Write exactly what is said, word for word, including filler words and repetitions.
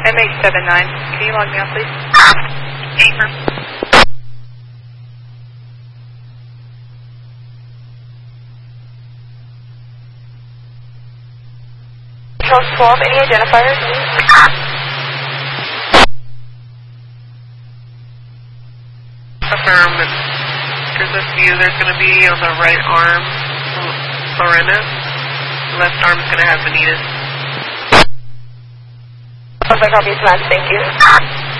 M eight seven nine. Can you log me on, please? Paper. Control twelve, any identifiers? Affirm. There's a few. There's going to be on the right arm, Lorena. The left arm is going to have Benitez. Okay, copy, thank you.